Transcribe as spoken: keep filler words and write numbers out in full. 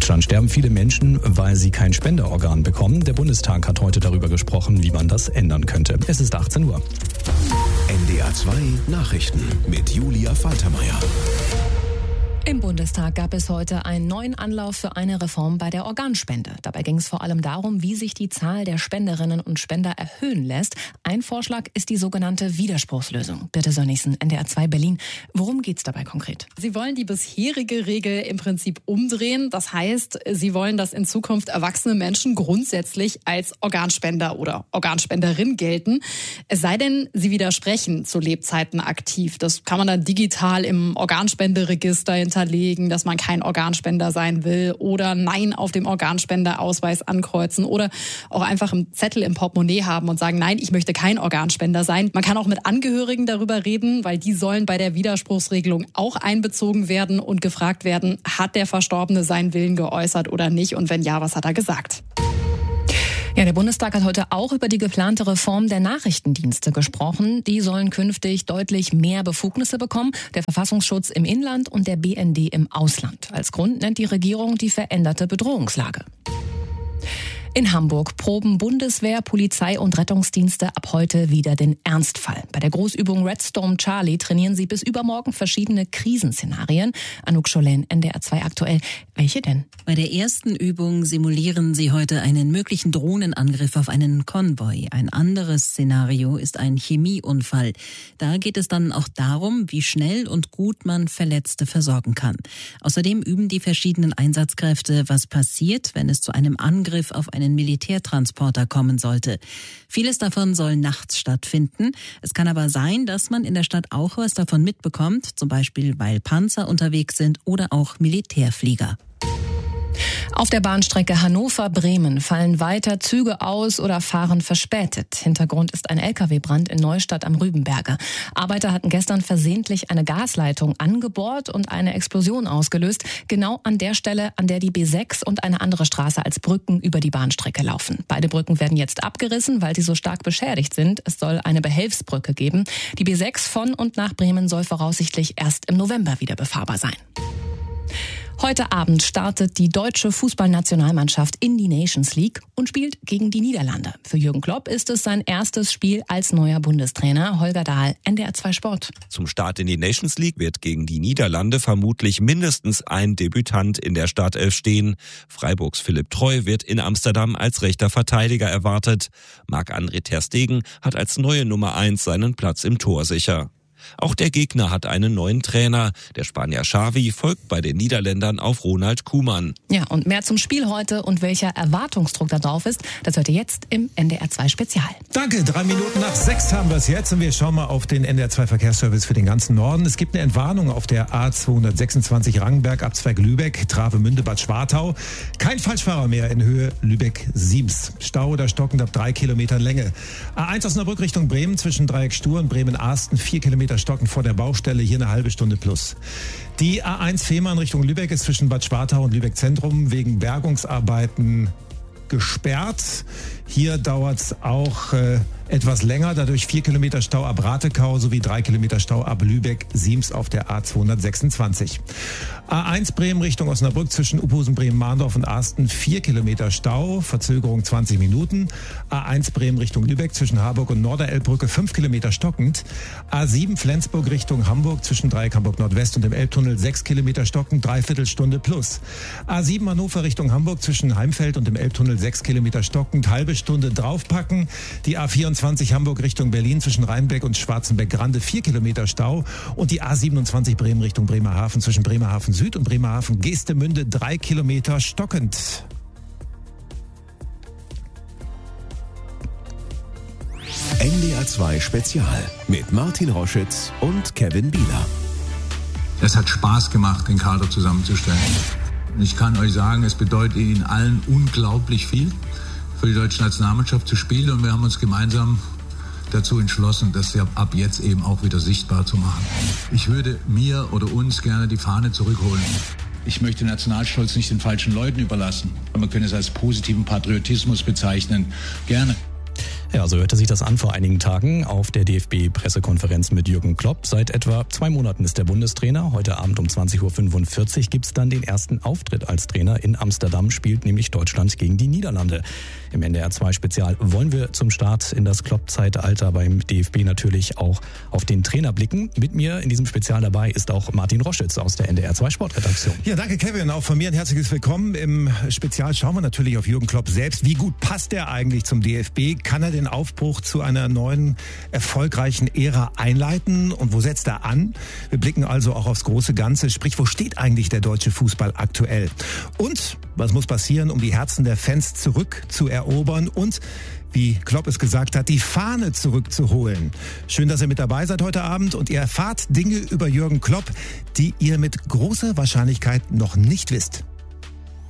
Deutschland sterben viele Menschen, weil sie kein Spenderorgan bekommen. Der Bundestag hat heute darüber gesprochen, wie man das ändern könnte. Es ist achtzehn Uhr. N D R zwei Nachrichten mit Julia Faltermeier. Im Bundestag gab es heute einen neuen Anlauf für eine Reform bei der Organspende. Dabei ging es vor allem darum, wie sich die Zahl der Spenderinnen und Spender erhöhen lässt. Ein Vorschlag ist die sogenannte Widerspruchslösung. Birte Sönnigsen, N D R zwei Berlin. Worum geht's dabei konkret? Sie wollen die bisherige Regel im Prinzip umdrehen. Das heißt, Sie wollen, dass in Zukunft erwachsene Menschen grundsätzlich als Organspender oder Organspenderin gelten. Es sei denn, sie widersprechen zu Lebzeiten aktiv. Das kann man dann digital im Organspenderegister hinterlegen, dass man kein Organspender sein will oder Nein auf dem Organspenderausweis ankreuzen oder auch einfach einen Zettel im Portemonnaie haben und sagen, nein, ich möchte kein Organspender sein. Man kann auch mit Angehörigen darüber reden, weil die sollen bei der Widerspruchsregelung auch einbezogen werden und gefragt werden, hat der Verstorbene seinen Willen geäußert oder nicht und wenn ja, was hat er gesagt? Ja, der Bundestag hat heute auch über die geplante Reform der Nachrichtendienste gesprochen. Die sollen künftig deutlich mehr Befugnisse bekommen. Der Verfassungsschutz im Inland und der B N D im Ausland. Als Grund nennt die Regierung die veränderte Bedrohungslage. In Hamburg proben Bundeswehr, Polizei und Rettungsdienste ab heute wieder den Ernstfall. Bei der Großübung Red Storm Charlie trainieren sie bis übermorgen verschiedene Krisenszenarien. Anouk Scholen, N D R zwei aktuell. Welche denn? Bei der ersten Übung simulieren sie heute einen möglichen Drohnenangriff auf einen Konvoi. Ein anderes Szenario ist ein Chemieunfall. Da geht es dann auch darum, wie schnell und gut man Verletzte versorgen kann. Außerdem üben die verschiedenen Einsatzkräfte, was passiert, wenn es zu einem Angriff auf einen Militärtransporter kommen sollte. Vieles davon soll nachts stattfinden. Es kann aber sein, dass man in der Stadt auch was davon mitbekommt, zum Beispiel weil Panzer unterwegs sind oder auch Militärflieger. Auf der Bahnstrecke Hannover-Bremen fallen weiter Züge aus oder fahren verspätet. Hintergrund ist ein L K W-Brand in Neustadt am Rübenberge. Arbeiter hatten gestern versehentlich eine Gasleitung angebohrt und eine Explosion ausgelöst. Genau an der Stelle, an der die B sechs und eine andere Straße als Brücken über die Bahnstrecke laufen. Beide Brücken werden jetzt abgerissen, weil sie so stark beschädigt sind. Es soll eine Behelfsbrücke geben. Die B sechs von und nach Bremen soll voraussichtlich erst im November wieder befahrbar sein. Heute Abend startet die deutsche Fußballnationalmannschaft in die Nations League und spielt gegen die Niederlande. Für Jürgen Klopp ist es sein erstes Spiel als neuer Bundestrainer. Holger Dahl, N D R zwei Sport. Zum Start in die Nations League wird gegen die Niederlande vermutlich mindestens ein Debütant in der Startelf stehen. Freiburgs Philipp Treu wird in Amsterdam als rechter Verteidiger erwartet. Marc-André ter Stegen hat als neue Nummer eins seinen Platz im Tor sicher. Auch der Gegner hat einen neuen Trainer. Der Spanier Xavi folgt bei den Niederländern auf Ronald Koeman. Ja, und mehr zum Spiel heute und welcher Erwartungsdruck da drauf ist, das hört ihr jetzt im N D R zwei Spezial. Danke, drei Minuten nach sechs haben wir es jetzt und wir schauen mal auf den N D R zwei Verkehrsservice für den ganzen Norden. Es gibt eine Entwarnung auf der A zweihundertsechsundzwanzig Rangenberg, Abzweig Lübeck, Travemünde, Bad Schwartau. Kein Falschfahrer mehr in Höhe Lübeck-Siems. Stau oder stockend ab drei Kilometern Länge. A eins Osnabrück Richtung Bremen zwischen Dreieck Stur und Bremen-Arsten, vier Kilometer stocken vor der Baustelle, hier eine halbe Stunde plus. Die A eins Fehmarn Richtung Lübeck ist zwischen Bad Schwartau und Lübeck Zentrum wegen Bergungsarbeiten gesperrt. Hier dauert es auch äh, etwas länger, dadurch vier Kilometer Stau ab Ratekau sowie drei Kilometer Stau ab Lübeck-Siems auf der A zweihundertsechsundzwanzig. A eins Bremen Richtung Osnabrück zwischen Uphusen, Bremen-Mahndorf und Arsten vier Kilometer Stau, Verzögerung zwanzig Minuten. A eins Bremen Richtung Lübeck zwischen Harburg und Norderelbbrücke fünf Kilometer stockend. A sieben Flensburg Richtung Hamburg zwischen Dreieck Hamburg Nordwest und dem Elbtunnel sechs Kilometer stockend, dreiviertel Stunde plus. A sieben Hannover Richtung Hamburg zwischen Heimfeld und dem Elbtunnel sechs Kilometer stockend, halbe Stunde draufpacken. Die A vierundzwanzig Hamburg Richtung Berlin zwischen Rheinbeck und Schwarzenbeck-Grande vier Kilometer Stau und die A siebenundzwanzig Bremen Richtung Bremerhaven zwischen Bremerhaven Süd und Bremerhaven Geestemünde drei Kilometer stockend. N D R zwei Spezial mit Martin Roschitz und Kevin Bieler. Es hat Spaß gemacht, den Kader zusammenzustellen. Ich kann euch sagen, es bedeutet Ihnen allen unglaublich viel, für die deutsche Nationalmannschaft zu spielen. Und wir haben uns gemeinsam dazu entschlossen, das ab jetzt eben auch wieder sichtbar zu machen. Ich würde mir oder uns gerne die Fahne zurückholen. Ich möchte Nationalstolz nicht den falschen Leuten überlassen. Man könnte es als positiven Patriotismus bezeichnen. Gerne. Ja, so hörte sich das an vor einigen Tagen auf der D F B-Pressekonferenz mit Jürgen Klopp. Seit etwa zwei Monaten ist der Bundestrainer. Heute Abend um zwanzig Uhr fünfundvierzig gibt es dann den ersten Auftritt als Trainer. In Amsterdam spielt nämlich Deutschland gegen die Niederlande. Im N D R zwei Spezial wollen wir zum Start in das Klopp-Zeitalter beim D F B natürlich auch auf den Trainer blicken. Mit mir in diesem Spezial dabei ist auch Martin Roschitz aus der N D R zwei Sportredaktion. Ja, danke Kevin, auch von mir ein herzliches Willkommen. Im Spezial schauen wir natürlich auf Jürgen Klopp selbst. Wie gut passt er eigentlich zum D F B? Kann er den Aufbruch zu einer neuen, erfolgreichen Ära einleiten? Und wo setzt er an? Wir blicken also auch aufs große Ganze. Sprich, wo steht eigentlich der deutsche Fußball aktuell? Und was muss passieren, um die Herzen der Fans zurückzuerobern? Und wie Klopp es gesagt hat, die Fahne zurückzuholen. Schön, dass ihr mit dabei seid heute Abend und ihr erfahrt Dinge über Jürgen Klopp, die ihr mit großer Wahrscheinlichkeit noch nicht wisst.